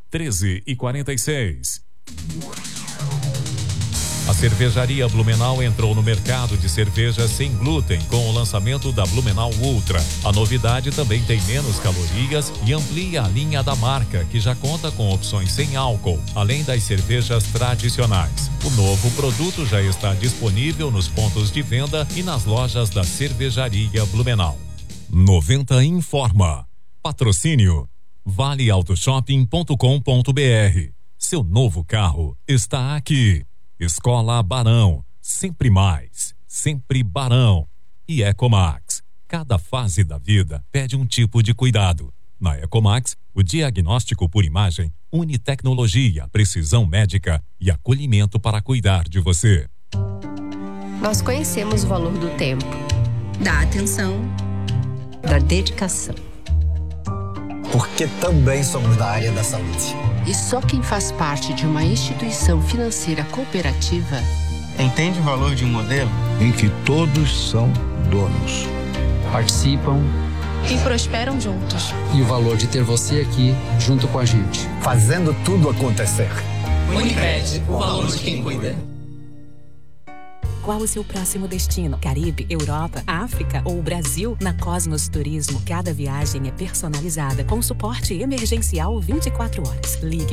13h46. A cervejaria Blumenau entrou no mercado de cerveja sem glúten com o lançamento da Blumenau Ultra. A novidade também tem menos calorias e amplia a linha da marca, que já conta com opções sem álcool, além das cervejas tradicionais. O novo produto já está disponível nos pontos de venda e nas lojas da cervejaria Blumenau. 90 informa. Patrocínio valeautoshopping.com.br. Seu novo carro está aqui. Escola Barão, sempre mais, sempre Barão. E Ecomax, cada fase da vida pede um tipo de cuidado. Na Ecomax, o diagnóstico por imagem une tecnologia, precisão médica e acolhimento para cuidar de você. Nós conhecemos o valor do tempo, da atenção, da dedicação. Porque também somos da área da saúde. E só quem faz parte de uma instituição financeira cooperativa entende o valor de um modelo em que todos são donos, participam e prosperam juntos. E o valor de ter você aqui junto com a gente, fazendo tudo acontecer. Unimed, o valor de quem cuida. Qual o seu próximo destino? Caribe, Europa, África ou Brasil? Na Cosmos Turismo, cada viagem é personalizada com suporte emergencial 24 horas. Ligue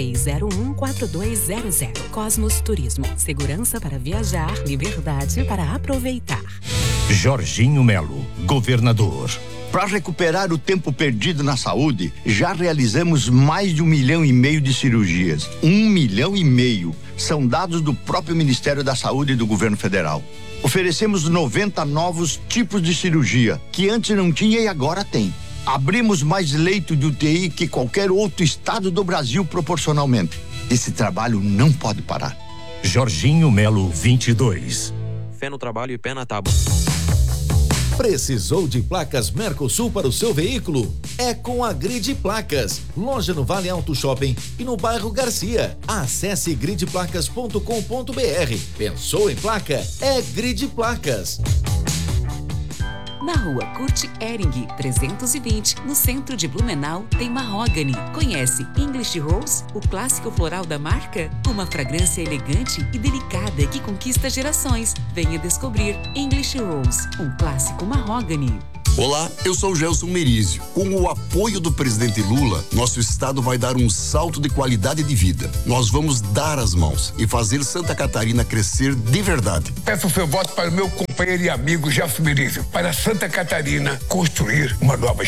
3301-4200. Cosmos Turismo. Segurança para viajar, liberdade para aproveitar. Jorginho Melo, governador. Para recuperar o tempo perdido na saúde, já realizamos mais de 1,5 milhão de cirurgias. 1,5 milhão. São dados do próprio Ministério da Saúde e do Governo Federal. Oferecemos 90 novos tipos de cirurgia, que antes não tinha e agora tem. Abrimos mais leito de UTI que qualquer outro estado do Brasil proporcionalmente. Esse trabalho não pode parar. Jorginho Melo, 22. Fé no trabalho e pé na tábua. Precisou de placas Mercosul para o seu veículo? É com a Grid Placas. Loja no Vale Auto Shopping e no bairro Garcia. Acesse gridplacas.com.br. Pensou em placa? É Grid Placas. Na rua Kurt Ehring, 320, no centro de Blumenau, tem Mahogany. Conhece English Rose, o clássico floral da marca? Uma fragrância elegante e delicada que conquista gerações. Venha descobrir English Rose, um clássico Mahogany. Olá, eu sou o Gelson Merizio. Com o apoio do presidente Lula, nosso estado vai dar um salto de qualidade de vida. Nós vamos dar as mãos e fazer Santa Catarina crescer de verdade. Peço o seu voto para o meu companheiro e amigo Gelson Merizio, para Santa Catarina construir uma nova